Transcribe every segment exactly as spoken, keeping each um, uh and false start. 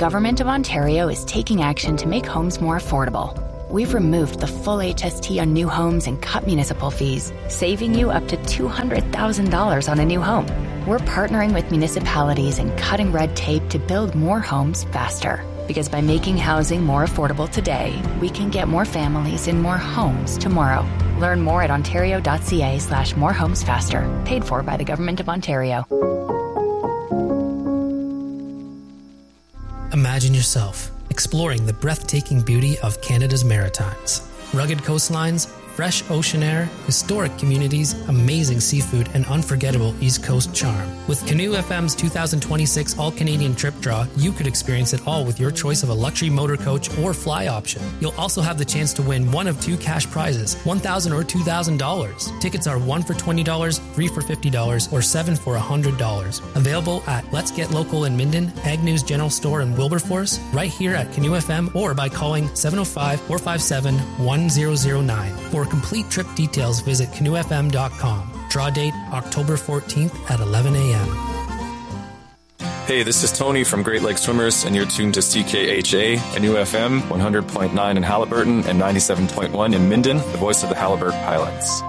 Government of Ontario is taking action to make homes more affordable. We've removed the full H S T on new homes and cut municipal fees, saving you up to two hundred thousand dollars on a new home. We're partnering with municipalities and cutting red tape to build more homes faster. Because by making housing more affordable today, we can get more families in more homes tomorrow. Learn more at ontario.ca slash more homes faster. Paid for by the Government of Ontario. Imagine yourself exploring the breathtaking beauty of Canada's Maritimes. Rugged coastlines, fresh ocean air, historic communities, amazing seafood, and unforgettable East Coast charm. With Canoe F M's two thousand twenty-six All-Canadian Trip Draw, you could experience it all with your choice of a luxury motor coach or fly option. You'll also have the chance to win one of two cash prizes, one thousand dollars or two thousand dollars. Tickets are one for twenty dollars, three for fifty dollars, or seven for one hundred dollars. Available at Let's Get Local in Minden, Agnew's General Store in Wilberforce, right here at Canoe F M, or by calling seven oh five, four five seven, one zero zero nine. For complete trip details, visit canoe f m dot com. Draw date October fourteenth at eleven a.m. Hey, this is Tony from Great Lakes Swimmers, and you're tuned to C K H A, Canoe F M, one hundred point nine in Haliburton and ninety-seven point one in Minden, the voice of the Haliburton Pilots.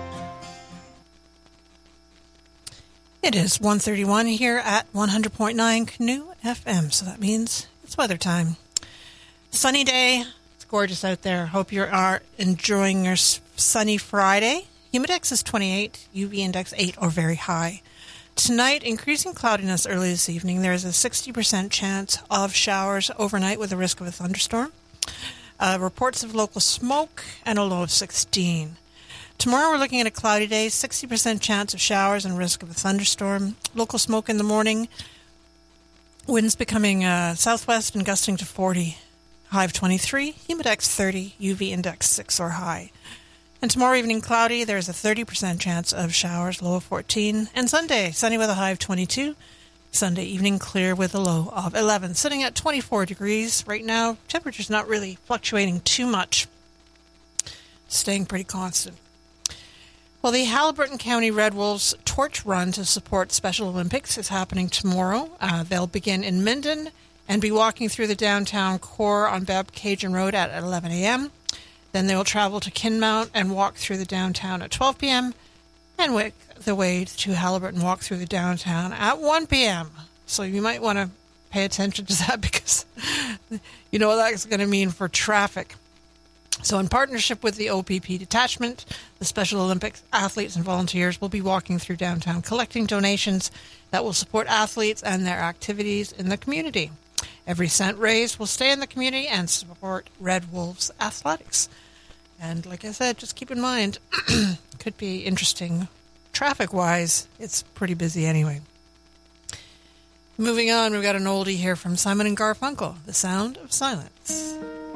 It is one thirty-one here at one hundred point nine Canoe F M, so that means it's weather time. Sunny day. Gorgeous out there. Hope you are enjoying your sunny Friday. Humidex is twenty-eight, U V index eight or very high. Tonight, increasing cloudiness early this evening. There is a sixty percent chance of showers overnight with a risk of a thunderstorm. Uh, reports of local smoke and a low of sixteen. Tomorrow we're looking at a cloudy day, sixty percent chance of showers and risk of a thunderstorm. Local smoke in the morning. Winds becoming uh, southwest and gusting to forty. High of twenty-three, Humidex thirty, U V index six or high. And tomorrow evening cloudy, there's a thirty percent chance of showers, low of fourteen. And Sunday, sunny with a high of twenty-two. Sunday evening clear with a low of eleven. Sitting at twenty-four degrees right now. Temperature's not really fluctuating too much. Staying pretty constant. Well, the Haliburton County Red Wolves Torch Run to support Special Olympics is happening tomorrow. Uh, they'll begin in Minden and be walking through the downtown core on Babcajun Road at eleven a.m. Then they will travel to Kinmount and walk through the downtown at twelve p.m. and make the way to Haliburton, walk through the downtown at one p.m. So you might want to pay attention to that because you know what that's going to mean for traffic. So in partnership with the O P P detachment, the Special Olympics athletes and volunteers will be walking through downtown collecting donations that will support athletes and their activities in the community. Every cent raised will stay in the community and support Red Wolves athletics. And like I said, just keep in mind, could be interesting traffic-wise. It's pretty busy anyway. Moving on, we've got an oldie here from Simon and Garfunkel, The Sound of Silence.